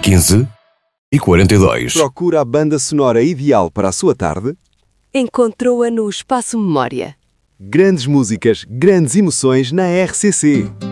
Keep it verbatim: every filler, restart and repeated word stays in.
quinze e quarenta e dois. Procura a banda sonora ideal para a sua tarde? Encontrou-a no Espaço Memória. Grandes músicas, grandes emoções na R C C.